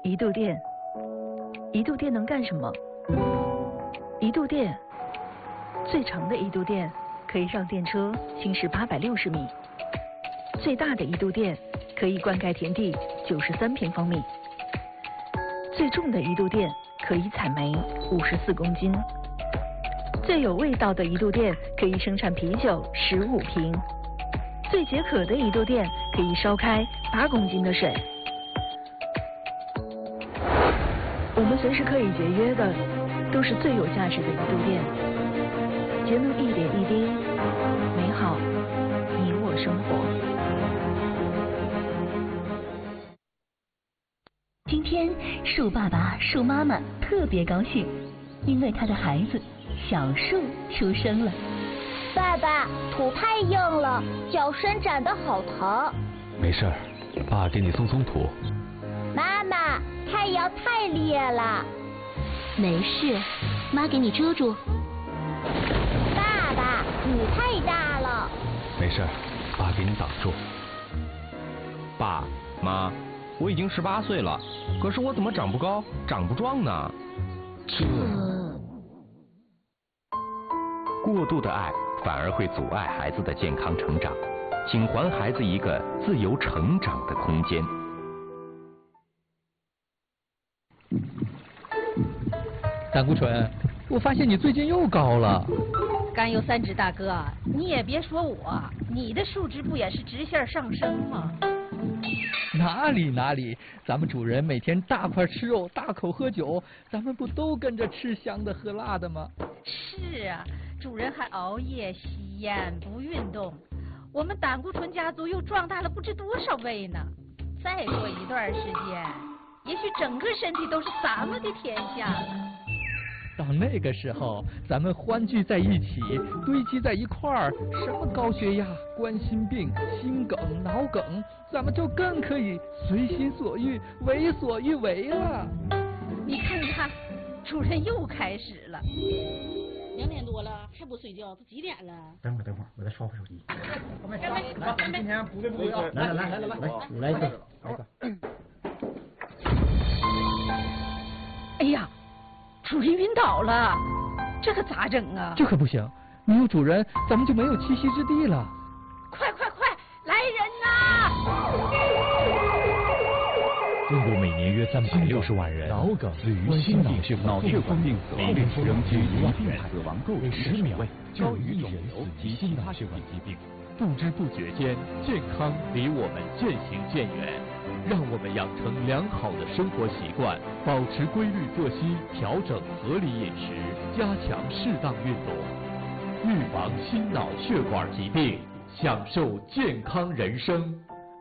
一度电，一度电能干什么？一度电，最长的一度电可以让电车行驶860米，最大的一度电可以灌溉田地93平方米，最重的一度电可以采煤54公斤，最有味道的一度电可以生产啤酒15瓶，最解渴的一度电可以烧开8公斤的水。我们随时可以节约的，都是最有价值的一度电。节能一点一滴，美好你我生活。 今天树爸爸、树妈妈特别高兴，因为他的孩子小树出生了。 爸爸，土太硬了，脚伸展得好疼。 没事儿，爸给你松松土。 妈妈，太阳太烈了。 没事，妈给你遮住。 爸爸，你太大了。 没事儿，爸给你挡住。 爸妈，我已经18岁了，可是我怎么长不高、长不壮呢？过度的爱反而会阻碍孩子的健康成长，请还孩子一个自由成长的空间。 胆固醇，我发现你最近又高了。 甘油三酯大哥，你也别说我，你的数值不也是直线上升吗？ 哪里，咱们主人每天大块吃肉，大口喝酒，咱们不都跟着吃香的喝辣的吗？ 是啊，主人还熬夜吸烟不运动，我们胆固醇家族又壮大了不知多少倍呢。再过一段时间，也许整个身体都是咱们的天下了。 到那个时候，咱们欢聚在一起，堆积在一块儿，什么高血压、冠心病、心梗、脑梗，咱们就更可以随心所欲、为所欲为了。 你看看，主人又开始了。 2点多了还不睡觉，都几点了？ 等会儿，我再刷会手机。 来， 今天不对啊！来，我来一个。 哎呀！主人晕倒了，这可咋整啊？ 这可不行，没有主人，咱们就没有栖息之地了。 快，来人呐！ 中国每年约360万人脑梗、冠心病、脑血管病死亡，仍近1万元死亡购买10秒就与一人死及心脑血管疾病。不知不觉间，健康离我们渐行渐远。让我们养成良好的生活习惯，保持规律作息，调整合理饮食，加强适当运动，预防心脑血管疾病，享受健康人生。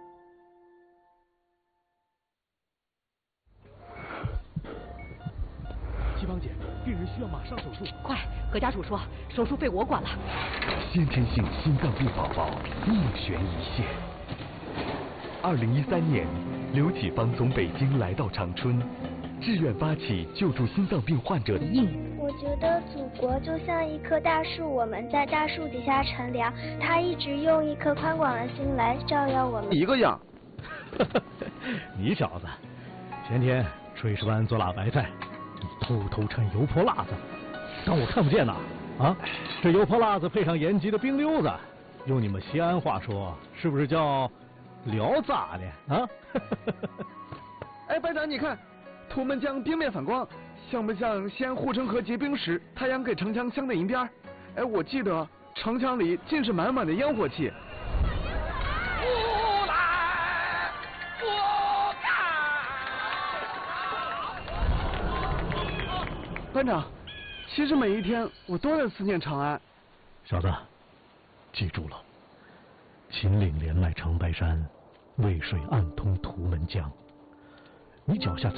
齐芳姐，病人需要马上手术。 快，和家属说，手术费我管了。 先天性心脏病宝宝命悬一线。2013年，刘启芳从北京来到长春，志愿发起救助心脏病患者。 我觉得祖国就像一棵大树，我们在大树底下乘凉，它一直用一颗宽广的心来照耀我们。 一个样。 你小子，前天炊事班做辣白菜，你偷趁油泼辣子，当我看不见呐？啊，这油泼辣子配上盐焗的冰溜子，用你们西安话说，是不是叫？聊咋的啊？ 哎，班长，你看，图们江冰面反光，像不像西安护城河结冰时太阳给城墙镶的银边？哎，我记得城墙里尽是满满的烟火气。班长，其实每一天我都在思念长安。 小子，记住了。秦岭连麦长白山，渭水暗通图们江。你脚下